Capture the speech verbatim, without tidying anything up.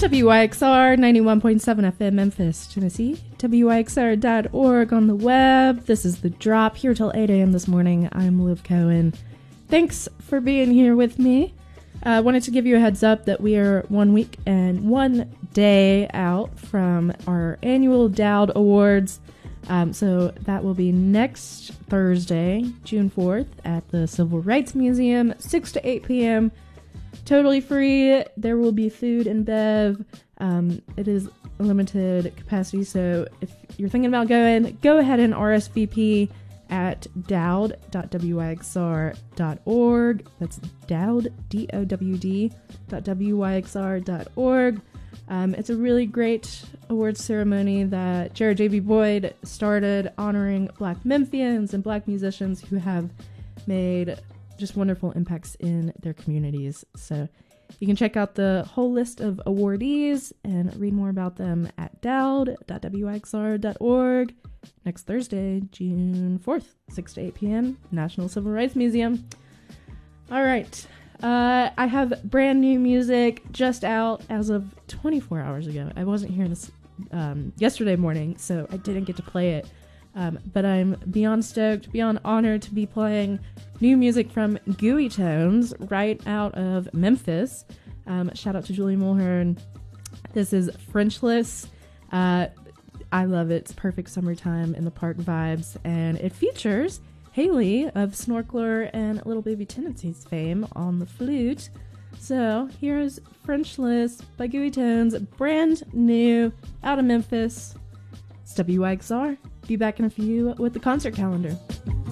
W Y X R ninety-one point seven F M Memphis, Tennessee. W Y X R dot org on the web. This is The Drop, here till eight a.m. this morning. I'm Liv Cohen. Thanks for being here with me. I uh, wanted to give you a heads up that we are one week and one day out from our annual Dowd Awards. Um, so that will be next Thursday, June fourth, at the Civil Rights Museum, six to eight p.m. Totally free. There will be food and bev. Um, it is a limited capacity, so if you're thinking about going, go ahead and R S V P at dowd dot w y x r dot org. That's Dowd, D O W D, dot w y x r dot org. Um, it's a really great awards ceremony that Jared J B. Boyd started, honoring Black Memphians and Black musicians who have made just wonderful impacts in their communities. So you can check out the whole list of awardees and read more about them at dowd dot w y x r dot org next Thursday, June fourth, six to eight p.m., National Civil Rights Museum. All right. Uh, I have brand new music just out as of twenty-four hours ago. I wasn't here this um, yesterday morning, so I didn't get to play it. Um, but I'm beyond stoked, beyond honored to be playing new music from Gooey Tones right out of Memphis. Um, shout out to Julie Mulhern. This is Frenchless. Uh, I love it. It's perfect summertime in the park vibes, and it features Haley of Snorkeler and Little Baby Tendencies fame on the flute. So here's Frenchless by Gooey Tones, brand new, out of Memphis. It's W Y X R. Be back in a few with the concert calendar.